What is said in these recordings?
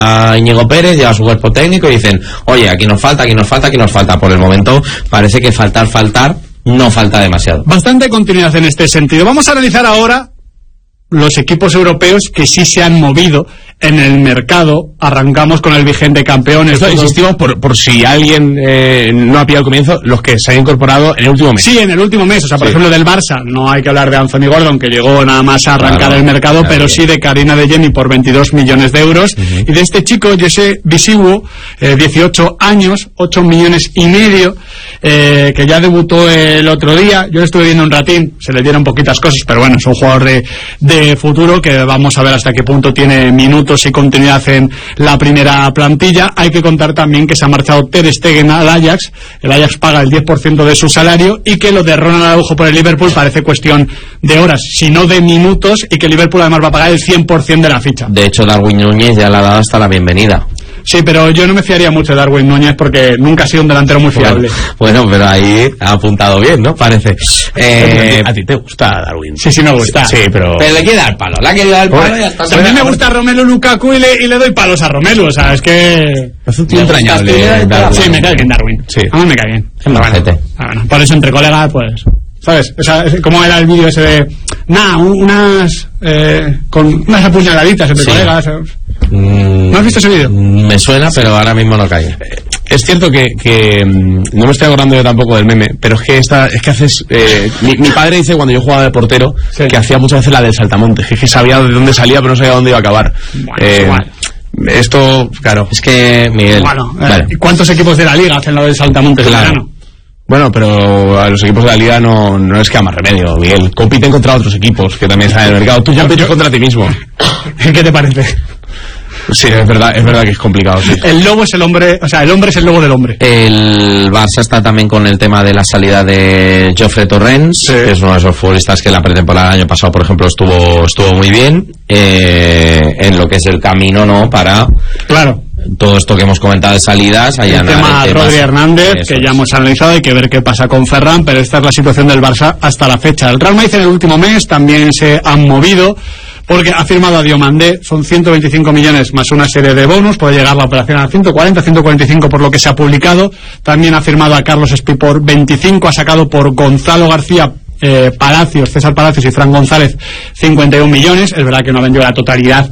a Íñigo Pérez, lleva su cuerpo técnico y dicen, oye, aquí nos falta. Por el momento parece que faltar no falta demasiado. Bastante continuidad en este sentido. Vamos a analizar ahora los equipos europeos que sí se han movido en el mercado. Arrancamos con el vigente campeón. Esto insistimos por si alguien no ha pillado al comienzo, los que se han incorporado en el último mes. Sí, en el último mes. O sea, por ejemplo, del Barça, no hay que hablar de Anthony Gordon, que llegó nada más a arrancar el mercado, pero sí de Karina de Jenny por 22 millones de euros. Y de este chico, Jesse Bisiwu, 18 años, 8 millones y medio, que ya debutó el otro día. Yo lo estuve viendo un ratín, se le dieron poquitas cosas, pero bueno, es un jugador de futuro que vamos a ver hasta qué punto tiene minutos y continuidad en la primera plantilla. Hay que contar también que se ha marchado Ter Stegen al Ajax. El Ajax paga el 10% de su salario, y que lo de Ronald Araujo por el Liverpool parece cuestión de horas, si no de minutos, y que el Liverpool además va a pagar el 100% de la ficha. De hecho, Darwin Núñez ya le ha dado hasta la bienvenida. Sí, pero yo no me fiaría mucho de Darwin Núñez porque nunca ha sido un delantero muy fiable. Bueno, pero ahí ha apuntado bien, ¿no? Parece. ¿A ti te gusta Darwin? Sí, me gusta. Sí, pero le quiere dar palo. Y ya está. A mí me gusta Romelu Lukaku y le doy palos a Romelu. O sea, es que... es un tío entrañable. Sí, me cae bien Darwin. Sí. A mí me cae bien. Bueno, por eso entre colegas, pues... ¿Sabes? O sea, ¿cómo era el vídeo ese de... con unas apuñaladitas entre colegas? ¿No has visto ese vídeo? Me suena, pero ahora mismo no cae. Es cierto que no me estoy acordando yo tampoco del meme, pero es que haces... mi padre dice, cuando yo jugaba de portero, que hacía muchas veces la del saltamontes, que sabía de dónde salía, pero no sabía dónde iba a acabar. Bueno, esto, claro. Es que, Miguel... Bueno, ¿cuántos equipos de la Liga hacen la del saltamontes? Claro. Bueno, pero a los equipos de la Liga no es que a más remedio, Miguel. Compiten contra otros equipos que también están en el mercado. Tú compites contra ti mismo. ¿Qué te parece? Sí, es verdad que es complicado, sí. El lobo es el hombre, o sea, el hombre es el lobo del hombre. El Barça está también con el tema de la salida de Jofre Torrens, que es uno de esos futbolistas que la pretemporada del año pasado, por ejemplo, estuvo muy bien, en lo que es el camino, ¿no? Para... Claro. Todo esto que hemos comentado de salidas, el tema Rodri Hernández, que ya hemos analizado, hay que ver qué pasa con Ferran, pero esta es la situación del Barça hasta la fecha. El Real Madrid en el último mes también se han movido, porque ha firmado a Diomandé, son 125 millones más una serie de bonus, puede llegar la operación a 140, 145 por lo que se ha publicado. También ha firmado a Carlos Espí por 25, ha sacado por Gonzalo García, César Palacios y Fran González 51 millones. Es verdad que no ha vendido la totalidad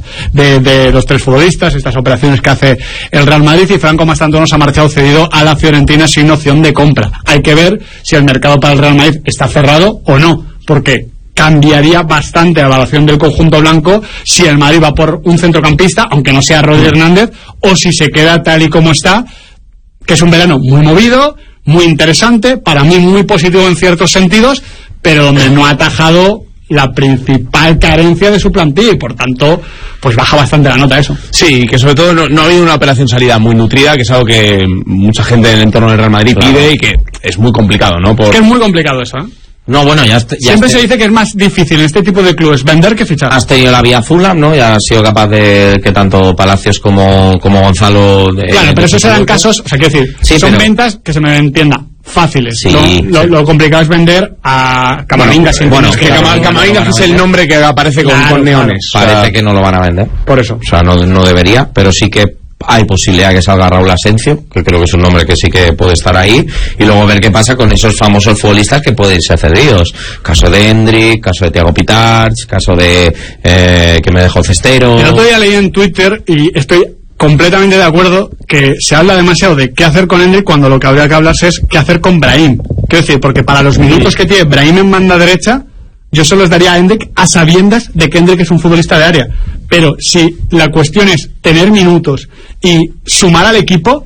de los tres futbolistas, estas operaciones que hace el Real Madrid, y Franco Mastantuono se ha marchado cedido a la Fiorentina sin opción de compra. Hay que ver si el mercado para el Real Madrid está cerrado o no, porque cambiaría bastante la evaluación del conjunto blanco si el Madrid va por un centrocampista, aunque no sea Rodri Hernández, o si se queda tal y como está, que es un verano muy movido, muy interesante, para mí muy positivo en ciertos sentidos, pero donde no ha atajado la principal carencia de su plantilla, y por tanto pues baja bastante la nota eso. Sí, que sobre todo no ha habido una operación salida muy nutrida, que es algo que mucha gente en el entorno del Real Madrid pide, y que es muy complicado, ¿no? Es que es muy complicado eso, ¿eh? No, bueno, siempre se dice que es más difícil en este tipo de clubes vender que fichar. Has tenido la vía Fulham, ¿no? Y has sido capaz de que tanto Palacios como Gonzalo... Claro, pero esos eran casos, o sea, quiero decir, son ventas que se me entienda fáciles. Sí, lo complicado es vender a Camavinga. Bueno, es que Camavinga es el nombre que aparece con neones. Parece que no lo van a vender. Por eso. O sea, no debería, pero sí que hay posibilidad que salga Raúl Asencio, que creo que es un nombre que sí que puede estar ahí, y luego ver qué pasa con esos famosos futbolistas que pueden ser cedidos. Caso de Hendrik, caso de Thiago Pitarch, caso de que me dejó Cestero. El otro día leí en Twitter, y estoy completamente de acuerdo, que se habla demasiado de qué hacer con Hendrik cuando lo que habría que hablarse es qué hacer con Brahim. Quiero decir, porque para los minutos que tiene Brahim en banda derecha, yo se los daría a Hendrik a sabiendas de que Hendrik es un futbolista de área. Pero si la cuestión es tener minutos y sumar al equipo,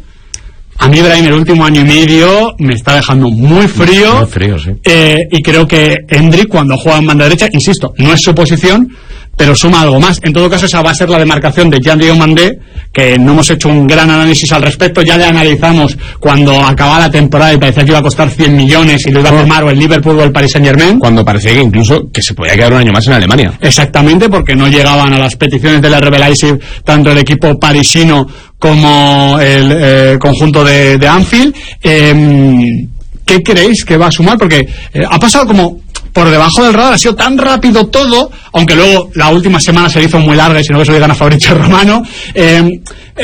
a mí Brahim el último año y medio me está dejando muy frío. Muy frío, sí. Y creo que Hendrik, cuando juega en banda derecha, insisto, no es su posición, pero suma algo más. En todo caso, esa va a ser la demarcación de Jean Diomandé, que no hemos hecho un gran análisis al respecto. Ya le analizamos cuando acababa la temporada y parecía que iba a costar 100 millones y lo iba a firmar o el Liverpool o el Paris Saint-Germain. Cuando parecía que incluso que se podía quedar un año más en Alemania. Exactamente, porque no llegaban a las peticiones del RB Leipzig tanto el equipo parisino como el conjunto de Anfield. ¿Qué creéis que va a sumar? Porque ha pasado como por debajo del radar. Ha sido tan rápido todo, aunque luego la última semana se hizo muy larga y si no que se lo digan a Fabrizio Romano.